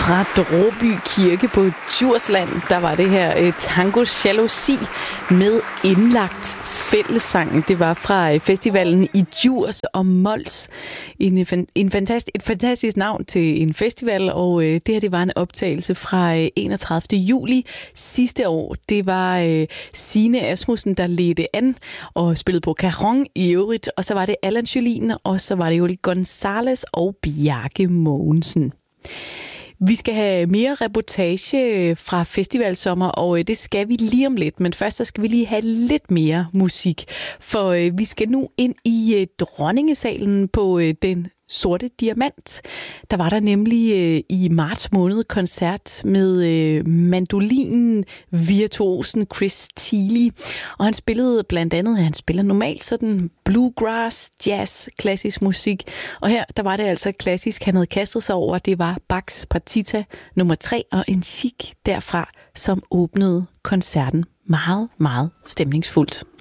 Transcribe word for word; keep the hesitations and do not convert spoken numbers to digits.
Fra Dråby Kirke på Djursland, der var det her uh, Tango Jalousi med indlagt fællessang. Det var fra uh, festivalen i Djurs og Mols. En, en fantastisk, et fantastisk navn til en festival, og uh, det her det var en optagelse fra uh, enogtredivte juli sidste år. Det var uh, Signe Asmussen, der ledte an og spillede på cajon i øvrigt, og så var det Allan Jolin, og så var det Joli González og Bjarke Mogensen. Vi skal have mere reportage fra festivalsommer, og det skal vi lige om lidt. Men først så skal vi lige have lidt mere musik, for vi skal nu ind i Dronningesalen på Den Sorte Diamant. Der var der nemlig øh, i marts måned koncert med øh, mandolinen virtuosen Chris Thile. Og han spillede blandt andet, han spiller normalt sådan bluegrass, jazz, klassisk musik. Og her, der var det altså klassisk, han havde kastet sig over. Det var Bachs Partita nummer tre og en chic derfra, som åbnede koncerten meget, meget stemningsfuldt.